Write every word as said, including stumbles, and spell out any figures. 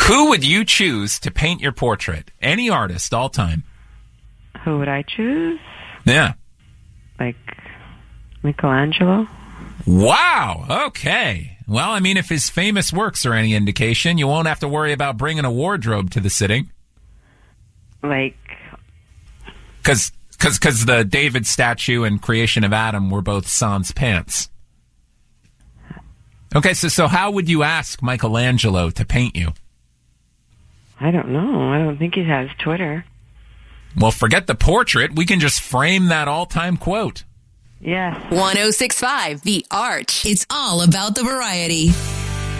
Who would you choose to paint your portrait? Any artist, all time. Who would I choose? Yeah. Like Michelangelo? Wow. Okay. Well, I mean, if his famous works are any indication, you won't have to worry about bringing a wardrobe to the sitting. Like... Because cause, cause the David statue and creation of Adam were both sans pants. Okay, so, so how would you ask Michelangelo to paint you? I don't know. I don't think he has Twitter. Well, forget the portrait. We can just frame that all-time quote. Yes. one oh six point five The Arch. It's all about the variety.